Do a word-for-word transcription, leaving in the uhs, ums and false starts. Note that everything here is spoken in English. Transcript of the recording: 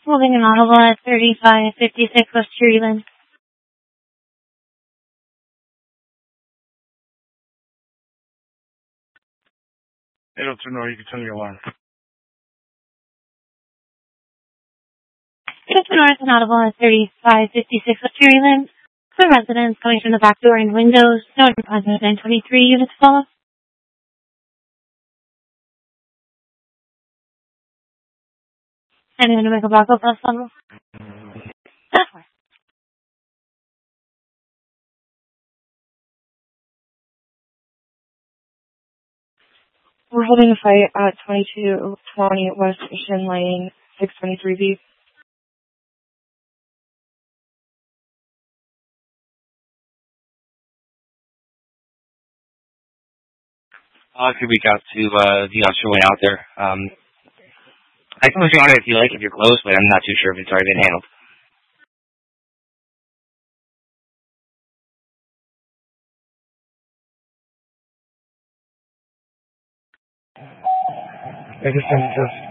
Holding an audible at thirty-five fifty-six West Cherryland. eight oh two North, you can turn your alarm. eight oh two North and audible at thirty-five fifty-six West Cherryland. For residents coming from the back door and windows, no deposit nine twenty-three units follow. And then to make a block of plus level. We're holding a fight at twenty-two twenty West Station Lane, six twenty-three B. I could reach out to uh, the officer went out there. Um, I can push you on it if you like, if you're close, but I'm not too sure if it's already been handled. I just, just